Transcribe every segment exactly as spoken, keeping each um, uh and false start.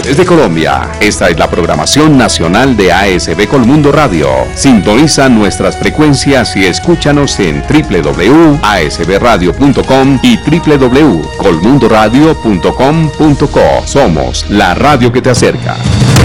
Desde Colombia, esta es la programación nacional de A S B Colmundo Radio. Sintoniza nuestras frecuencias y escúchanos en doble u doble u doble u punto a s b radio punto com y doble u doble u doble u punto colmundo radio punto com punto co. Somos la radio que te acerca.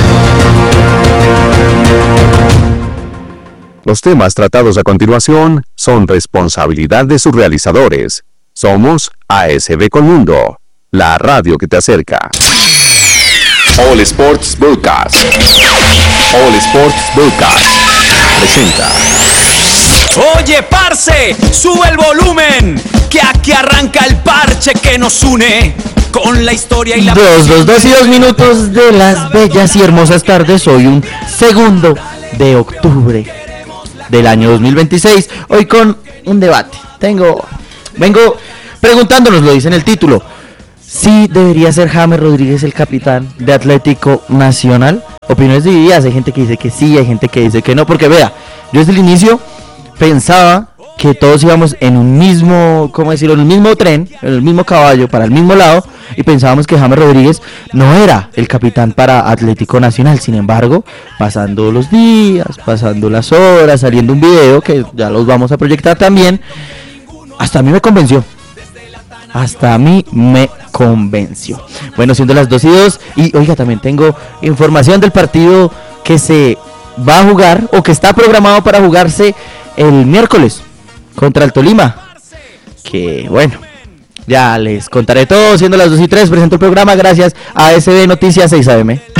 Los temas tratados a continuación son responsabilidad de sus realizadores. Somos A S B Colmundo, la radio que te acerca. All Sports Broadcast. All Sports Broadcast presenta. Oye, parce, sube el volumen, que aquí arranca el parche que nos une con la historia y la... Dos, dos, dos y dos minutos de las bellas y hermosas tardes. Hoy un segundo de octubre del año dos mil veintiséis. Hoy con un debate. Tengo, vengo preguntándonos, lo dice en el título, si debería ser James Rodríguez el capitán de Atlético Nacional. Opiniones divididas, hay gente que dice que sí, hay gente que dice que no, porque vea, yo desde el inicio pensaba que todos íbamos en un mismo, ¿cómo decirlo?, en el mismo tren, en el mismo caballo, para el mismo lado, y pensábamos que James Rodríguez no era el capitán para Atlético Nacional. Sin embargo, pasando los días, pasando las horas, saliendo un video que ya los vamos a proyectar también, hasta a mí me convenció. Hasta a mí me convenció. Bueno, siendo las dos y dos, y oiga, también tengo información del partido que se va a jugar, o que está programado para jugarse el miércoles contra el Tolima, que bueno, ya les contaré todo. Siendo las dos y tres, presento el programa gracias a A S B Noticias seis A M.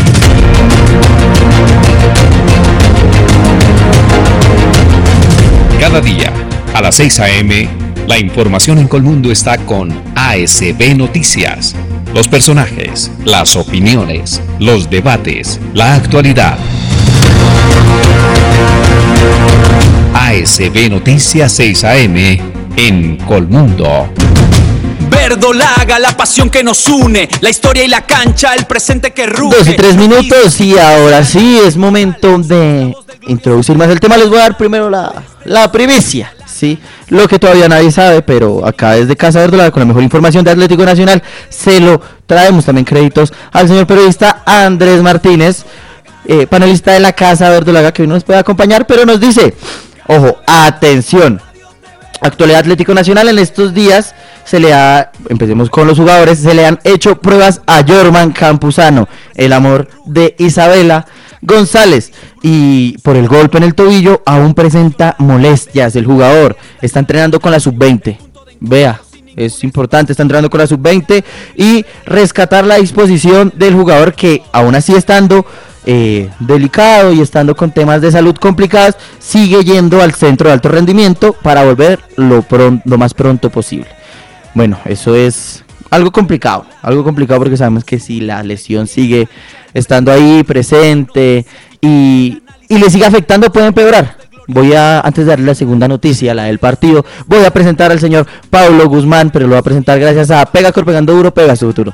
Cada día, a las seis a eme, la información en Colmundo está con A S B Noticias. Los personajes, las opiniones, los debates, la actualidad. A S B Noticias seis A M en Colmundo. Verdolaga, la pasión que nos une, la historia y la cancha, el presente que ruge. Dos y tres minutos y ahora sí es momento de introducir más el tema. Les voy a dar primero la, la primicia, ¿sí? Lo que todavía nadie sabe, pero acá desde Casa Verdolaga, con la mejor información de Atlético Nacional, se lo traemos. También créditos al señor periodista Andrés Martínez, eh, panelista de la Casa Verdolaga, que hoy no nos puede acompañar, pero nos dice, ojo, atención, actualidad Atlético Nacional. En estos días se le ha, empecemos con los jugadores, se le han hecho pruebas a Jorman Campuzano, el amor de Isabela González, y por el golpe en el tobillo aún presenta molestias. El jugador está entrenando con la sub veinte, vea, es importante, está entrenando con la sub veinte, y rescatar la disposición del jugador, que aún así estando eh, delicado y estando con temas de salud complicados, sigue yendo al centro de alto rendimiento para volver lo, pron- lo más pronto posible. Bueno, eso es algo complicado, algo complicado porque sabemos que si la lesión sigue estando ahí presente y, y le sigue afectando, puede empeorar. Voy a, antes de darle la segunda noticia, la del partido, voy a presentar al señor Pablo Guzmán, pero lo voy a presentar gracias a Pegacor, pegando duro, pega su futuro.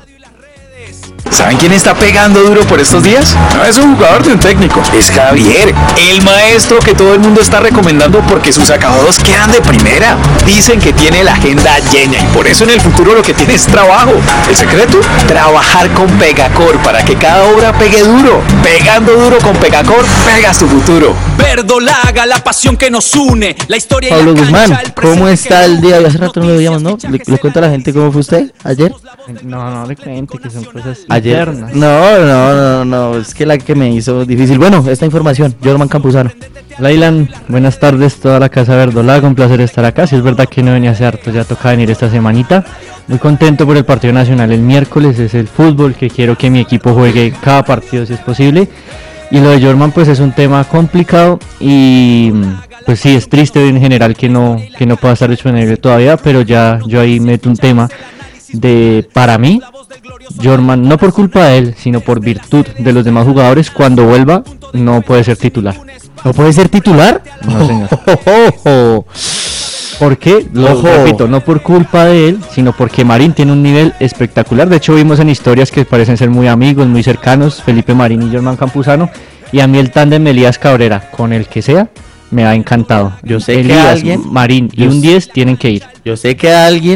¿Saben quién está pegando duro por estos días? No es un jugador de un técnico, es Javier, el maestro que todo el mundo está recomendando porque sus acabados quedan de primera. Dicen que tiene la agenda llena y por eso en el futuro lo que tiene es trabajo. ¿El secreto? Trabajar con Pegacor para que cada obra pegue duro. Pegando duro con Pegacor, pegas tu futuro. Verdolaga, la pasión que nos une, la historia Pablo y la Guzmán, cancha, el ¿cómo está el día? Hace rato no lo veíamos, ¿no? Nuestra ¿Le, le cuento a la gente cómo fue usted ayer? No, no le cuente que son cosas Ayer. internas. No, no, no, no, es que la que me hizo difícil. Bueno, esta información, Jorman Campuzano. Lailan, buenas tardes, toda la Casa Verdolaga, un placer estar acá. Si es verdad que no venía hace harto, ya toca venir esta semanita. Muy contento por el partido nacional el miércoles, es el fútbol que quiero que mi equipo juegue cada partido si es posible. Y lo de Jorman pues es un tema complicado y pues sí, es triste en general que no, que no pueda estar disponible todavía, pero ya yo ahí meto un tema de, para mí, Jorman, no por culpa de él, sino por virtud de los demás jugadores, cuando vuelva no puede ser titular. ¿No puede ser titular? No, señor. Oh, oh, oh. ¿Por qué? Lo Ojo. repito, no por culpa de él, sino porque Marín tiene un nivel espectacular. De hecho, vimos en historias que parecen ser muy amigos, muy cercanos, Felipe Marín y Jorman Campuzano. Y a mí el tándem de Elías Cabrera, con el que sea, me ha encantado. Yo sé que Elías, alguien- Marín y yo un sé- diez tienen que ir. Yo sé que alguien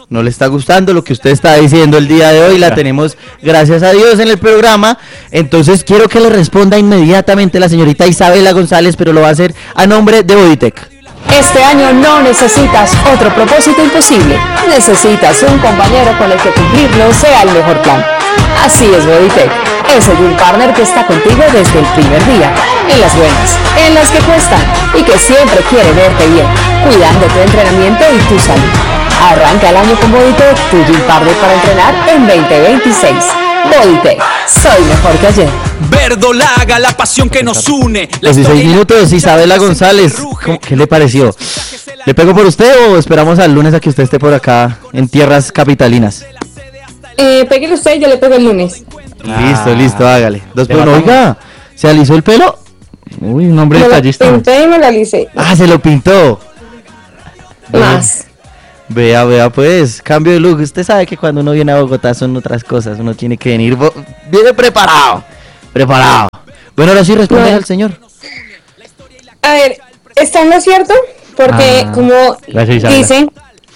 no le está gustando lo que usted está diciendo el día de hoy, la tenemos gracias a Dios en el programa, entonces quiero que le responda inmediatamente la señorita Isabela González, pero lo va a hacer a nombre de Bodytech. Este año no necesitas otro propósito imposible, necesitas un compañero con el que cumplirlo sea el mejor plan. Así es Bodytech, ese Gym Partner que está contigo desde el primer día, en las buenas, en las que cuestan y que siempre quiere verte bien, cuidando tu entrenamiento y tu salud. Arranca el año con Bodytech, tu Gym Partner para entrenar en veinte veintiséis. Bodytech, soy mejor que ayer. Verdolaga, la pasión que nos une. dieciséis minutos, Isabela González, ¿qué le pareció? ¿Le pego por usted o esperamos al lunes a que usted esté por acá en tierras capitalinas? Eh, péguele usted y yo le pego el lunes. Ah, listo, listo, hágale. Dos por uno. Oiga, ¿se alisó el pelo? Uy, un hombre Me lo detallista. pinté y me lo alicé. Ah, se lo pintó. Más. Vea, vea, pues, cambio de look. Usted sabe que cuando uno viene a Bogotá son otras cosas. Uno tiene que venir, bo- viene preparado. Preparado. Bueno, ahora sí responde No. al señor. A ver, ¿está en lo cierto? Porque Ah, como gracias, Isabela. dicen,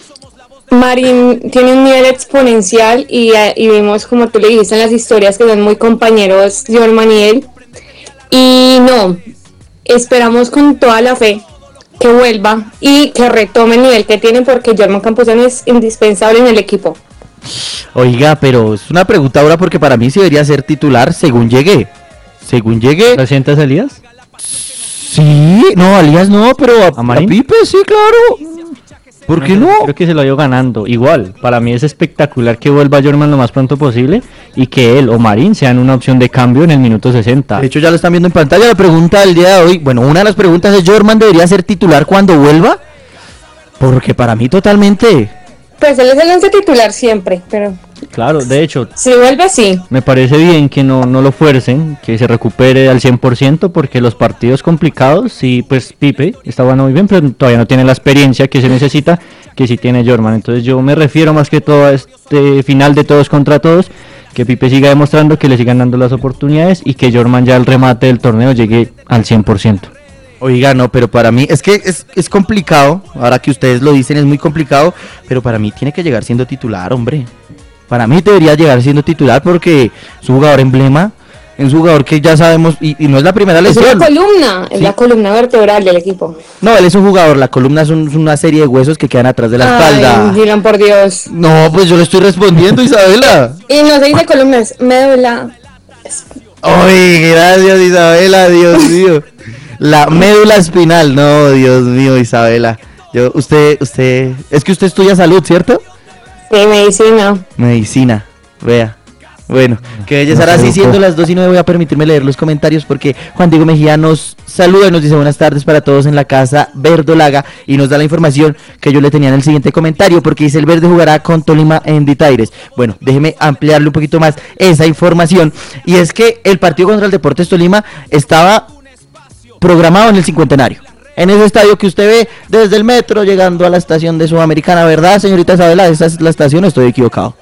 Marín tiene un nivel exponencial y, eh, y vimos, como tú le dijiste en las historias, que son muy compañeros Jorman y él. Y no, esperamos con toda la fe que vuelva y que retome el nivel que tiene, porque Jorman Campuzano es indispensable en el equipo. Oiga, pero es una pregunta ahora porque para mí sí debería ser titular según llegué. Según llegué. ¿Recientes salidas? Sí, no, Alias no, pero a, ¿A Marín? a Pipe sí, claro. ¿Por qué no? Creo que se lo ha ido ganando. Igual, para mí es espectacular que vuelva Jorman lo más pronto posible y que él o Marín sean una opción de cambio en el minuto sesenta. De hecho, ya lo están viendo en pantalla. La pregunta del día de hoy, bueno, una de las preguntas es: ¿Jorman debería ser titular cuando vuelva? Porque para mí totalmente. Pues él es el once titular siempre, pero Claro, de hecho, si vuelve, sí. me parece bien que no, no lo fuercen, que se recupere al cien por ciento, porque los partidos complicados, sí, pues Pipe está jugando muy bien, pero todavía no tiene la experiencia que se necesita, que sí tiene Jorman. Entonces yo me refiero más que todo a este final de todos contra todos, que Pipe siga demostrando que le sigan dando las oportunidades y que Jorman ya al remate del torneo llegue al cien por ciento. Oiga, no, pero para mí es que es, es complicado. Ahora que ustedes lo dicen es muy complicado, pero para mí tiene que llegar siendo titular, hombre. Para mí debería llegar siendo titular porque es un jugador emblema, es un jugador que ya sabemos, y, y no es la primera Es lesión. una columna, es Sí. la columna vertebral del equipo. No, él es un jugador, la columna es, un- es una serie de huesos que quedan atrás de la espalda. Ay, Dylan, por Dios. No, pues yo le estoy respondiendo, Isabela. Y no se dice columna, es médula. Ay, gracias, Isabela, Dios mío. La médula espinal, no, Dios mío, Isabela. Yo, usted, usted, es que usted estudia salud, ¿cierto? Sí, medicina. Medicina, vea. Bueno, que belleza. No Ahora se sí, siendo educó. las dos y nueve voy a permitirme leer los comentarios porque Juan Diego Mejía nos saluda y nos dice buenas tardes para todos en la casa Verdolaga y nos da la información que yo le tenía en el siguiente comentario porque dice: el Verde jugará con Tolima en Ditaires. Bueno, déjeme ampliarle un poquito más esa información, y es que el partido contra el Deportes Tolima estaba programado en el cincuentenario, en ese estadio que usted ve desde el metro llegando a la estación de Sudamericana, ¿verdad, señorita Isabela? ¿Esa es la estación o estoy equivocado?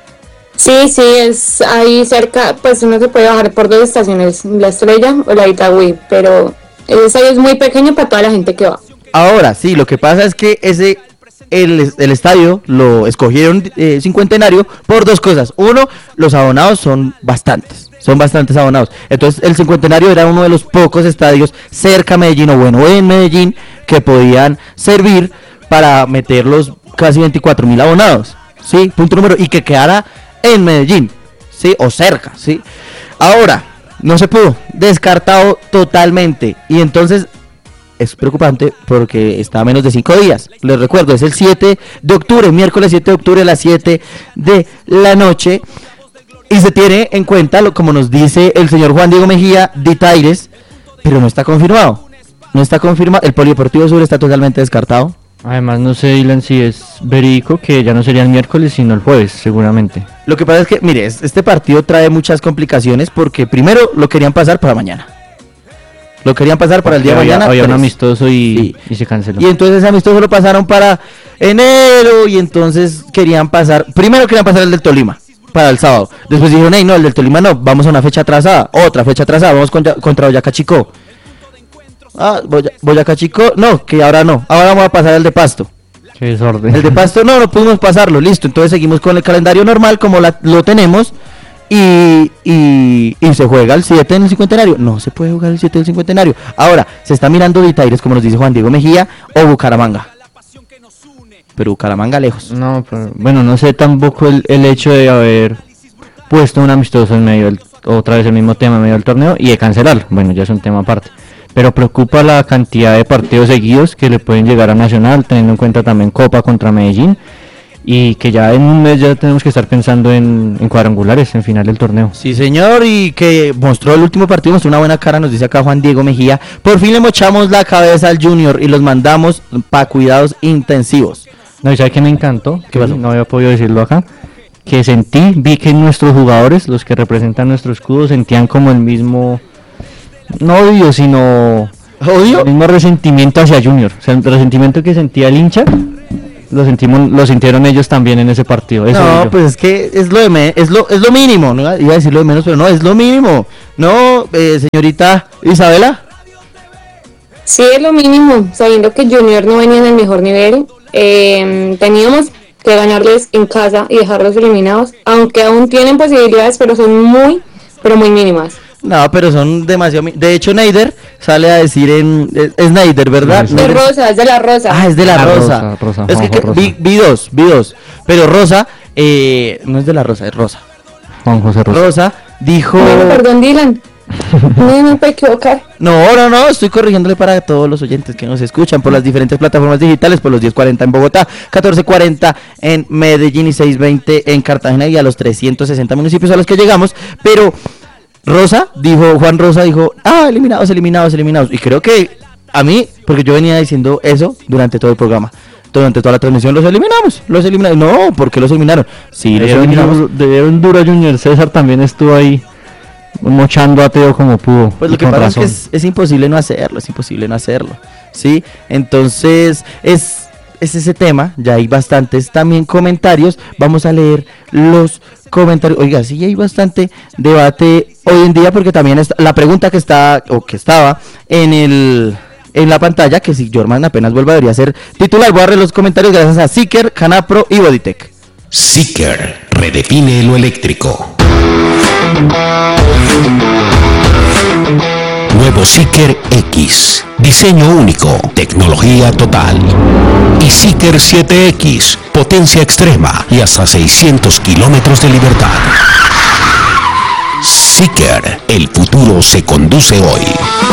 Sí, sí, es ahí cerca, pues uno se puede bajar por dos estaciones, la Estrella o la Itagüí, pero ese estadio es muy pequeño para toda la gente que va. Ahora, sí, lo que pasa es que ese el, el estadio lo escogieron eh, cincuentenario por dos cosas. Uno, los abonados son bastantes, son bastantes abonados. Entonces, el cincuentenario era uno de los pocos estadios cerca a Medellín, o bueno, en Medellín, que podían servir para meter los casi veinticuatro mil abonados. Sí, punto número, y que quedara en Medellín, sí, o cerca, sí. Ahora, no se pudo, descartado totalmente, y entonces es preocupante porque está a menos de cinco días. Les recuerdo, es el siete de octubre, miércoles siete de octubre a las siete de la noche. Y se tiene en cuenta, lo, como nos dice el señor Juan Diego Mejía, Ditaires, pero no está confirmado. No está confirmado. El Polideportivo Sur está totalmente descartado. Además, no sé, Dylan, si es verídico que ya no sería el miércoles, sino el jueves, seguramente. Lo que pasa es que, mire, es- este partido trae muchas complicaciones porque primero lo querían pasar para mañana. Lo querían pasar para el día de había, mañana. había un tres. amistoso y, Sí. y se canceló. Y entonces ese amistoso lo pasaron para enero y entonces querían pasar, primero querían pasar el del Tolima para el sábado. Después dijeron: hey, no, el del Tolima no, vamos a una fecha atrasada, otra fecha atrasada, vamos contra, contra Boyacá Chico. Ah, Boya- Boyacá Chico, no, que ahora no, ahora vamos a pasar el de Pasto. Qué desorden. El de Pasto no, no pudimos pasarlo, listo. Entonces seguimos con el calendario normal como la, lo tenemos. Y, y, y se juega el siete en el cincuentenario. No se puede jugar el siete del cincuentenario. Ahora, se está mirando Vitaires, como nos dice Juan Diego Mejía, o Bucaramanga. Pero Bucaramanga lejos. No, pero, bueno, no sé tampoco el, el hecho de haber puesto un amistoso en medio del, otra vez el mismo tema en medio del torneo y de cancelarlo. Bueno, ya es un tema aparte. Pero preocupa la cantidad de partidos seguidos que le pueden llegar a Nacional, teniendo en cuenta también Copa contra Medellín. Y que ya en un mes ya tenemos que estar pensando en, en cuadrangulares, en final del torneo. Sí, señor, y que mostró el último partido, mostró una buena cara, nos dice acá Juan Diego Mejía. Por fin le mochamos la cabeza al Junior y los mandamos para cuidados intensivos. No, y ¿sabe qué me encantó? ¿Qué pasó? No había podido decirlo acá. Que sentí, vi que nuestros jugadores, los que representan nuestro escudo, sentían como el mismo, no odio, sino ¿Odio? el mismo resentimiento hacia Junior. O sea, el resentimiento que sentía el hincha, lo sentimos, lo sintieron ellos también en ese partido. Eso No, yo. pues es que es lo de me- es lo es lo mínimo, ¿no? Iba a decir lo de menos, pero no, es lo mínimo. No, eh, señorita Isabela. Sí, es lo mínimo, sabiendo que Junior no venía en el mejor nivel. Eh, teníamos que ganarles en casa y dejarlos eliminados, aunque aún tienen posibilidades, pero son muy, pero muy mínimas. No, pero son demasiado... mi- De hecho, Neider sale a decir en... Es, es Neider, ¿verdad? Sí, De Neider- Rosa, es de la Rosa. Ah, es de la Ah, Rosa. Rosa, Rosa, Es que, Juanjo que Rosa. vi, vi dos, vi dos. Pero Rosa, eh, no es de la Rosa, es Rosa. Juan José Rosa. Rosa dijo... Bueno, perdón, Dylan. No me puedo equivocar. No, no, no, estoy corrigiéndole para todos los oyentes que nos escuchan por las diferentes plataformas digitales, por los diez cuarenta en Bogotá, catorce cuarenta en Medellín y seiscientos veinte en Cartagena y a los trescientos sesenta municipios a los que llegamos, pero Rosa dijo, Juan Rosa dijo, ah, eliminados, eliminados, eliminados, y creo que a mí, porque yo venía diciendo eso durante todo el programa, durante toda la transmisión, los eliminamos, los eliminamos, no, ¿por qué los eliminaron? Sí, los Dieron eliminamos. duro- dieron duro a Junior. César también estuvo ahí mochando a Teo como pudo. Pues y lo que con pasa razón. es que es, es imposible no hacerlo, es imposible no hacerlo, ¿sí? Entonces, es, es ese tema, ya hay bastantes también comentarios, vamos a leer los comentarios. Oiga, sí hay bastante debate hoy en día porque también está, la pregunta que está, o que estaba en el... en la pantalla, que si Jorman apenas vuelva debería ser titular. Voy a leer los comentarios gracias a Seeker, Canapro y Bodytech. Seeker redefine lo eléctrico. Nuevo Seeker X, diseño único, tecnología total. Y Seeker siete X, potencia extrema y hasta seiscientos kilómetros de libertad. Seeker, el futuro se conduce hoy.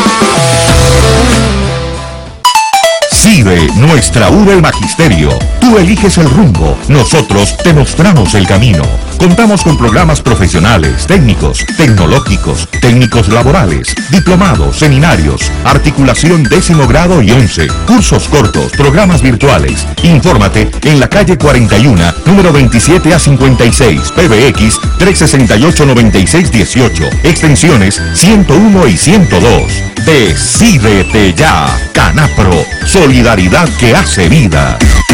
Sigue nuestra U del Magisterio. Tú eliges el rumbo, nosotros te mostramos el camino. Contamos con programas profesionales, técnicos, tecnológicos, técnicos laborales, diplomados, seminarios, articulación décimo grado y once, cursos cortos, programas virtuales. Infórmate en la calle cuarenta y uno, número veintisiete a cincuenta y seis, P B X trescientos sesenta y ocho, noventa y seis dieciocho, extensiones ciento uno y ciento dos. Decídete ya, Canapro, solidaridad que hace vida.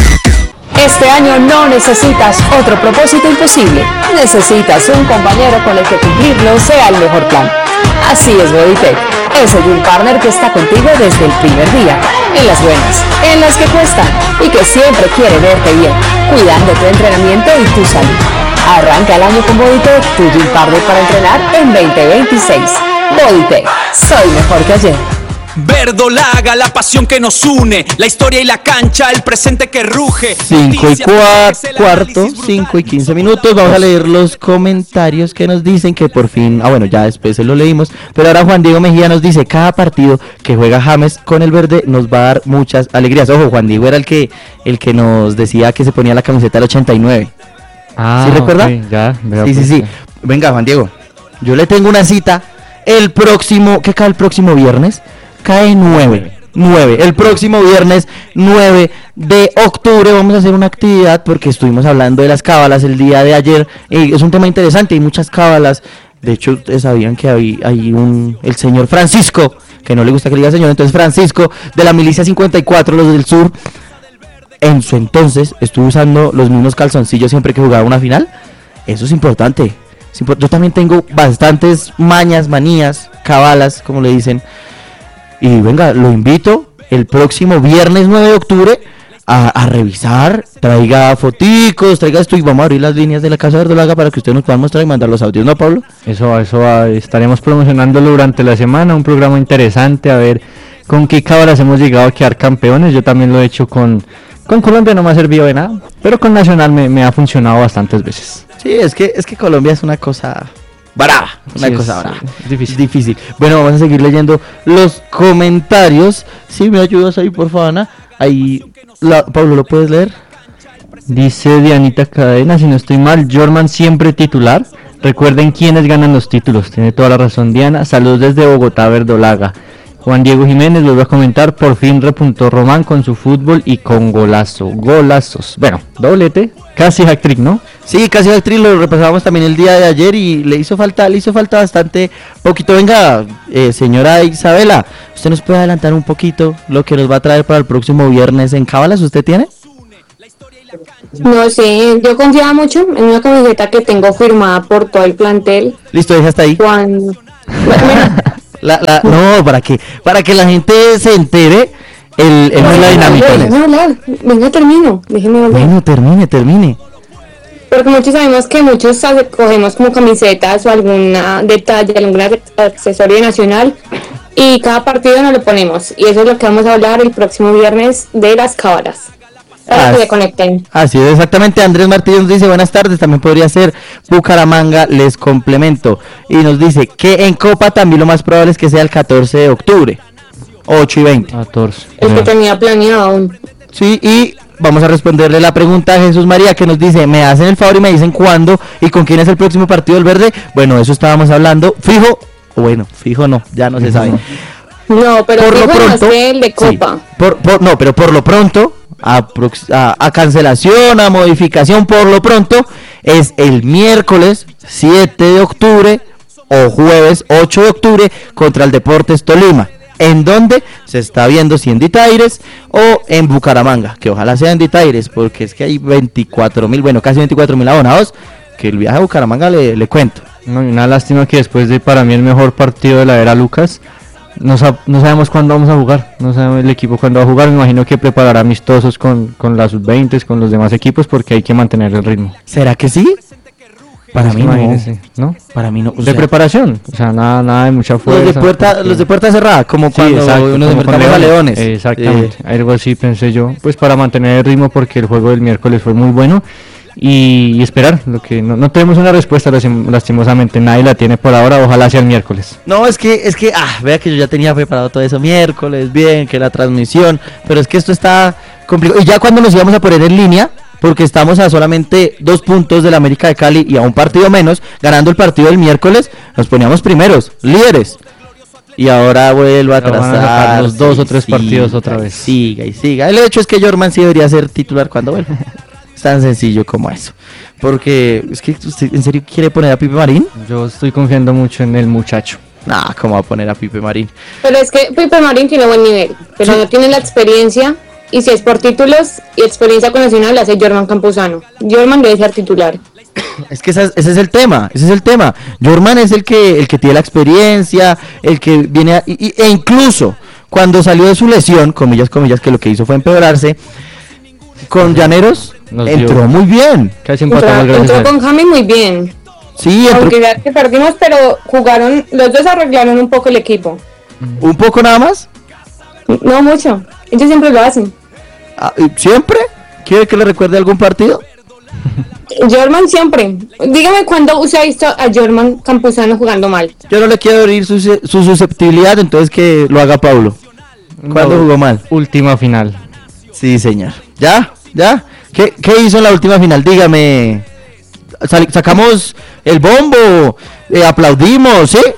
Este año no necesitas otro propósito imposible. Necesitas un compañero con el que cumplirlo sea el mejor plan. Así es Bodytech, ese Deal Partner que está contigo desde el primer día. En las buenas, en las que cuestan y que siempre quiere verte bien, cuidando tu entrenamiento y tu salud. Arranca el año con Bodytech, tu Deal Partner para entrenar en veinte veintiséis. Bodytech, soy mejor que ayer. Verdolaga, la pasión que nos une, la historia y la cancha, el presente que ruge. cinco y Noticias, cua- el cuarto, análisis cinco y brutal. quince minutos. Vamos a leer los comentarios que nos dicen que por fin, ah bueno, ya después se lo leímos, pero ahora Juan Diego Mejía nos dice, cada partido que juega James con el verde nos va a dar muchas alegrías. Ojo, Juan Diego era el que el que nos decía que se ponía la camiseta del ochenta y nueve. Ah, ¿Sí recuerda? ok, ya, vea Sí, sí, pues, sí. ya. Venga, Juan Diego, yo le tengo una cita el próximo, ¿qué cae el próximo viernes? Cae nueve, nueve, el próximo viernes nueve de octubre vamos a hacer una actividad porque estuvimos hablando de las cábalas el día de ayer, eh, es un tema interesante, hay muchas cábalas, de hecho ustedes sabían que hay, hay un, el señor Francisco, que no le gusta que le diga señor, entonces Francisco de la milicia cincuenta y cuatro, los del sur, en su entonces estuvo usando los mismos calzoncillos siempre que jugaba una final, eso es importante, es impor- yo también tengo bastantes mañas, manías, cábalas, como le dicen. Y venga, lo invito el próximo viernes nueve de octubre a, a revisar, traiga foticos, traiga esto y vamos a abrir las líneas de la Casa Verdolaga para que ustedes nos puedan mostrar y mandar los audios, ¿no, Pablo? Eso, eso va, estaremos promocionándolo durante la semana, un programa interesante, a ver con qué cabras hemos llegado a quedar campeones. Yo también lo he hecho con, con Colombia, no me ha servido de nada, pero con Nacional me, me ha funcionado bastantes veces. Sí, es que, es que Colombia es una cosa brava, una Sí, cosa es, brava, es difícil. difícil. Bueno, vamos a seguir leyendo los comentarios. Si me ayudas ahí, por favor, Ana. Ahí, la, Pablo, ¿lo puedes leer? Dice Dianita Cadena, si no estoy mal, Jorman siempre titular. Recuerden quiénes ganan los títulos. Tiene toda la razón Diana. Saludos desde Bogotá, Verdolaga. Juan Diego Jiménez, vuelvo a comentar, por fin repuntó Román con su fútbol y con golazo, golazos. Bueno, doblete, casi hat-trick, ¿no? Sí, casi hat-trick, lo repasábamos también el día de ayer y le hizo falta, le hizo falta bastante poquito. Venga, eh, señora Isabela, ¿usted nos puede adelantar un poquito lo que nos va a traer para el próximo viernes en Cábalas? ¿Usted tiene? No sé, yo confiaba mucho en una camiseta que tengo firmada por todo el plantel. Listo, deja hasta ahí. Cuando... Bueno, La, la, no, para que, para que la gente se entere el, el no, la dinámica. no, déjeme hablar, venga, termino, déjeme hablar. Bueno, termine, termine. Porque muchos sabemos que muchos hace- cogemos como camisetas o alguna detalle, algún accesorio nacional y cada partido nos lo ponemos. Y eso es lo que vamos a hablar el próximo viernes de las cábalas. Para Ah, que se conecten. Así es, exactamente. Andrés Martínez nos dice buenas tardes, también podría ser Bucaramanga, les complemento. Y nos dice que en Copa también lo más probable es que sea el catorce de octubre, ocho y veinte. catorce. El que Ya. tenía planeado aún. Sí, y vamos a responderle la pregunta a Jesús María que nos dice, me hacen el favor y me dicen cuándo y con quién es el próximo partido del Verde. Bueno, eso estábamos hablando, fijo, o bueno, fijo no, ya no se sabe. No, pero Por lo fijo no pronto, es el de sí, Copa. por, por- no, pero por lo pronto, a, prox- a- a cancelación, a modificación, por lo pronto, es el miércoles siete de octubre o jueves ocho de octubre contra el Deportes Tolima. En donde se está viendo si en Ditaires o en Bucaramanga, que ojalá sea en Ditaires, porque es que hay veinticuatro mil, bueno, casi veinticuatro mil abonados, que el viaje a Bucaramanga le, le cuento. No, y una lástima que después de para mí el mejor partido de la era Lucas, no, sab- no sabemos cuándo vamos a jugar, no sabemos el equipo cuándo va a jugar. Me imagino que preparará amistosos con, con las sub veinte, con los demás equipos, porque hay que mantener el ritmo. ¿Será que sí? Para mí no. Imagínese, ¿no? Para mí no. o De sea, preparación, o sea, nada, nada de mucha fuerza. Los de puerta, porque- los de puerta cerrada, como Sí, cuando exacto, nos como con enfrentamos a Leones. Exactamente, Eh, algo así pensé yo, pues para mantener el ritmo, porque el juego del miércoles fue muy bueno y, y esperar, lo que no, no tenemos una respuesta lastim- lastimosamente, nadie la tiene por ahora, ojalá sea el miércoles. No, es que, es que, ah, vea que yo ya tenía preparado todo eso miércoles, bien, que la transmisión, pero es que esto está complicado. Y ya cuando nos íbamos a poner en línea, porque estamos a solamente dos puntos del América de Cali y a un partido menos, ganando el partido del miércoles, nos poníamos primeros, líderes. Y ahora vuelvo a Ahora van a sacar trazar los dos sí, o tres siga, partidos otra vez. Siga y siga. El hecho es que Jorman sí debería ser titular cuando vuelva. Es tan sencillo como eso. Porque es que usted en serio quiere poner a Pipe Marín. Yo estoy confiando mucho en el muchacho. Nah, ¿cómo va a poner a Pipe Marín? Pero es que Pipe Marín tiene buen nivel, pero Sí. no tiene la experiencia. Y si es por títulos y experiencia con Nacional, la hace Jorman Campuzano. Jorman debe ser titular. Es que esa es- ese es el tema, ese es el tema. Jorman es el que el que tiene la experiencia, el que viene a- y- y- e incluso cuando salió de su lesión, comillas, comillas, que lo que hizo fue empeorarse, con Llaneros Nos dio- entró muy bien. Casi Entró, empatamos gracias a entró él. con James muy bien. Sí, entró Aunque ya que perdimos, pero jugaron, los dos arreglaron un poco el equipo. un poco nada más. No mucho. Ellos siempre lo hacen. Ah, ¿y ¿Siempre? ¿Quiere que le recuerde algún partido? Jorman siempre. Dígame cuándo usted ha visto a Jorman Campuzano jugando mal. Yo no le quiero abrir su, su susceptibilidad, entonces que lo haga Pablo. ¿Cuándo No, jugó mal? Última final. Sí, señor. ¿Ya? ¿Ya? ¿Qué, qué hizo en la última final? Dígame. Sali- ¿Sacamos el bombo? Eh, ¿Aplaudimos? ¿Sí?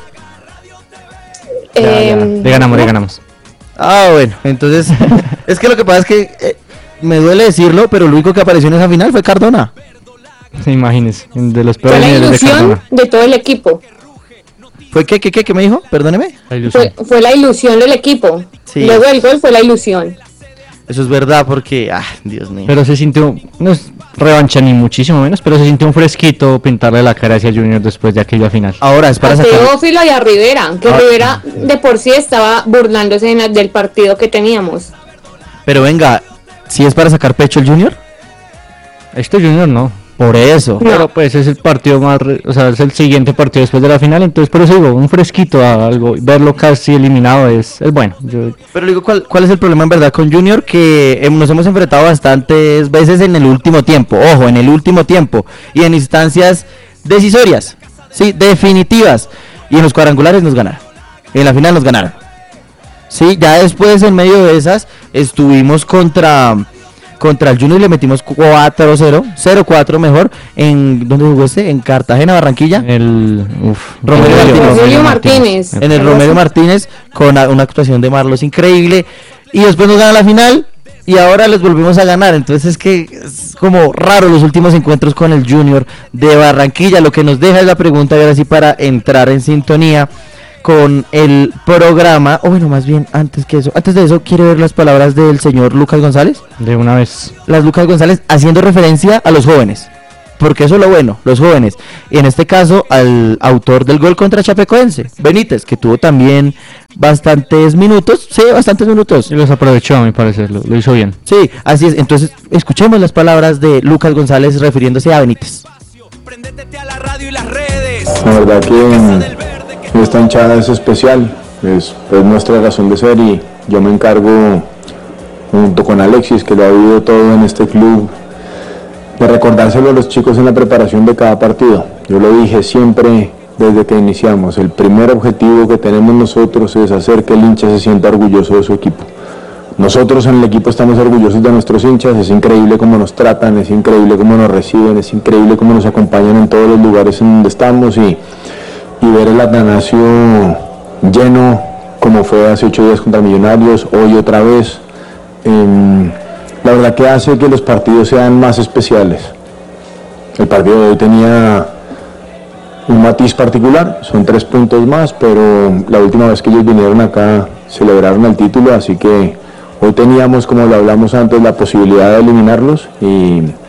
Ya, ya. Eh, Le ganamos, le ganamos. Ah, bueno. Entonces, es que lo que pasa es que eh, me duele decirlo, pero lo único que apareció en esa final fue Cardona. Imagínese, de los Fue peores la niveles de ilusión Cardona. de todo el equipo. ¿Fue qué, qué, qué, qué me dijo? Perdóneme. La ilusión. Fue, fue la ilusión del equipo. Sí. Luego el gol fue la ilusión. Eso es verdad porque, ah, Dios mío. Pero se sintió, no es revancha ni muchísimo menos, pero se sintió un fresquito pintarle la cara hacia Junior después de aquella final. Ahora es para A sacar. Teófilo y a Rivera, que Ah. Rivera de por sí estaba burlándose en la- del partido que teníamos. Pero venga, ¿Sí es para sacar pecho el Junior? Este Junior no. Por eso. Pero pues es el partido más, re- o sea, es el siguiente partido después de la final, entonces por eso digo, un fresquito a algo, verlo casi eliminado es, es bueno. Yo, Pero digo, ¿cuál, ¿cuál es el problema en verdad con Junior? Que eh, nos hemos enfrentado bastantes veces en el último tiempo, ojo, en el último tiempo, y en instancias decisorias, sí, definitivas, y en los cuadrangulares nos ganaron, en la final nos ganaron. Sí, ya después en medio de esas estuvimos contra... Contra el Junior le metimos cuatro cero, cero cuatro mejor. ¿En dónde jugó este? En Cartagena, Barranquilla. el uf, Romelio Martínez. Rogelio Martínez. En el Romero Martínez, con a- una actuación de Marlos increíble. Y después nos gana la final. Y ahora les volvimos a ganar. Entonces es que es como raro los últimos encuentros con el Junior de Barranquilla. Lo que nos deja es la pregunta, y ahora sí, para entrar en sintonía con el programa, o bueno, más bien antes que eso, antes de eso, ¿quiere ver las palabras del señor Lucas González? de una vez. Las Lucas González haciendo referencia a los jóvenes, porque eso es lo bueno, los jóvenes, y en este caso al autor del gol contra Chapecoense, Benítez, que tuvo también bastantes minutos, sí, bastantes minutos. Y los aprovechó, a mi parecer, lo, lo hizo bien. Sí, así es, entonces escuchemos las palabras de Lucas González refiriéndose a Benítez. Préndete a la radio y las redes. La verdad que mm, esta hinchada es especial, es, es nuestra razón de ser, y yo me encargo junto con Alexis, que lo ha vivido todo en este club, de recordárselo a los chicos en la preparación de cada partido. Yo lo dije siempre desde que iniciamos, el primer objetivo que tenemos nosotros es hacer que el hincha se sienta orgulloso de su equipo. Nosotros en el equipo estamos orgullosos de nuestros hinchas, es increíble cómo nos tratan, es increíble cómo nos reciben, es increíble cómo nos acompañan en todos los lugares en donde estamos, y, y ver el Atanasio lleno como fue hace ocho días contra Millonarios, hoy otra vez, eh, la verdad que hace que los partidos sean más especiales. El partido de hoy tenía un matiz particular, son tres puntos más, pero la última vez que ellos vinieron acá celebraron el título, así que hoy teníamos, como lo hablamos antes, la posibilidad de eliminarlos, y